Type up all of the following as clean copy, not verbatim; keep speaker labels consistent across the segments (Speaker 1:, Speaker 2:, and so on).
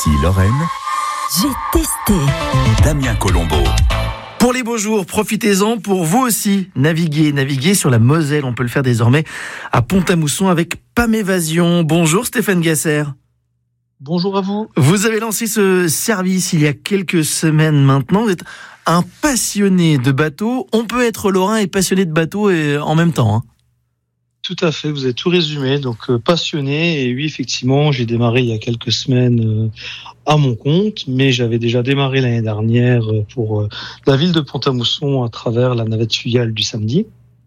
Speaker 1: Ici Lorraine,
Speaker 2: J'ai testé.
Speaker 1: Damien Colombo.
Speaker 3: Pour les beaux jours, profitez-en pour vous aussi naviguer sur la Moselle. On peut le faire désormais à Pont-à-Mousson avec Pam Évasion. Bonjour Stéphane Gasser.
Speaker 4: Bonjour à vous.
Speaker 3: Vous avez lancé ce service il y a quelques semaines maintenant. Vous êtes un passionné de bateaux. On peut être lorrain et passionné de bateaux en même temps, hein.
Speaker 4: Tout à fait, vous avez tout résumé. Donc passionné, et oui, effectivement, j'ai démarré il y a quelques semaines à mon compte, mais j'avais déjà démarré l'année dernière pour la ville de Pont-à-Mousson à travers la navette fluviale du samedi.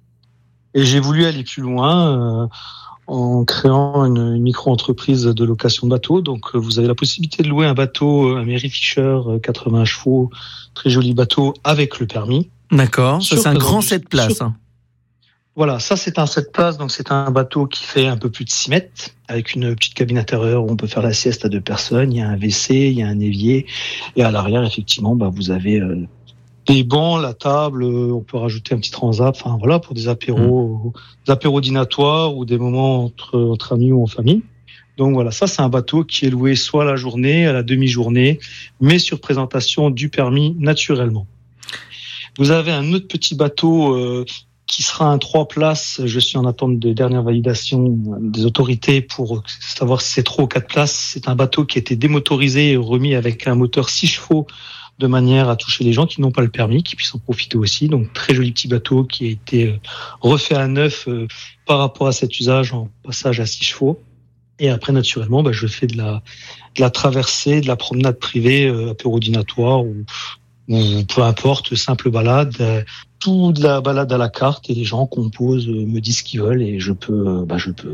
Speaker 4: Et j'ai voulu aller plus loin en créant une micro-entreprise de location de bateaux. Donc vous avez la possibilité de louer un bateau, un Mary Fisher 80 chevaux, très joli bateau avec le permis.
Speaker 3: D'accord, ça c'est un grand 7 places.
Speaker 4: Voilà, ça c'est un 7 places, donc c'est un bateau qui fait un peu plus de 6 mètres, avec une petite cabine intérieure où on peut faire la sieste à 2 personnes, il y a un WC, il y a un évier, et à l'arrière, effectivement, vous avez des bancs, la table, on peut rajouter un petit transat, enfin voilà, pour des apéros dînatoires ou des moments entre amis ou en famille. Donc voilà, ça c'est un bateau qui est loué soit à la journée, à la demi-journée, mais sur présentation du permis naturellement. Vous avez un autre petit bateau qui sera un 3 places. Je suis en attente de dernière validation des autorités pour savoir si c'est 3 ou 4 places. C'est un bateau qui a été démotorisé et remis avec un moteur 6 chevaux de manière à toucher les gens qui n'ont pas le permis, qui puissent en profiter aussi. Donc très joli petit bateau qui a été refait à neuf par rapport à cet usage en passage à 6 chevaux. Et après, naturellement, je fais de la traversée, de la promenade privée, apéro-dînatoire ou peu importe, simple balade, tout de la balade à la carte, et les gens composent, me disent ce qu'ils veulent, et je peux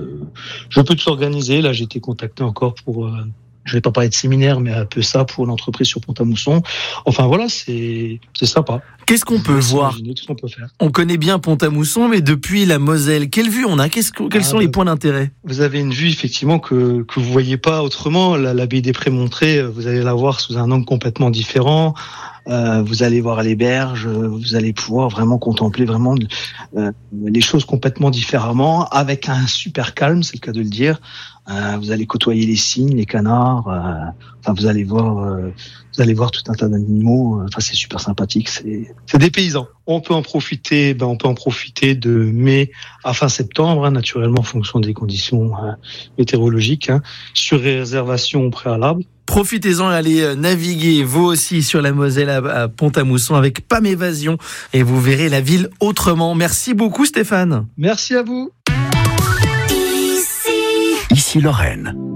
Speaker 4: tout organiser. Là, j'ai été contacté encore pour, je vais pas parler de séminaire, mais un peu ça pour l'entreprise sur Pont-à-Mousson. Enfin voilà, c'est sympa.
Speaker 3: Qu'est-ce qu'on peut voir ?
Speaker 4: Tout ce qu'on peut faire.
Speaker 3: On connaît bien Pont-à-Mousson, mais depuis la Moselle, quelle vue on a ? Quels sont les points d'intérêt ?
Speaker 4: Vous avez une vue effectivement que vous voyez pas autrement. La baie des Prémontrés, vous allez la voir sous un angle complètement différent. Vous allez voir les berges, vous allez pouvoir vraiment contempler vraiment les choses complètement différemment, avec un super calme, c'est le cas de le dire. Vous allez côtoyer les cygnes, les canards. Vous allez voir tout un tas d'animaux. C'est super sympathique. C'est des paysans. On peut en profiter. On peut en profiter de mai à fin septembre, naturellement en fonction des conditions météorologiques, sur réservation au préalable.
Speaker 3: Profitez-en et allez naviguer, vous aussi, sur la Moselle à Pont-à-Mousson avec Pam Évasion, et vous verrez la ville autrement. Merci beaucoup Stéphane.
Speaker 4: Merci à vous.
Speaker 1: Ici Lorraine.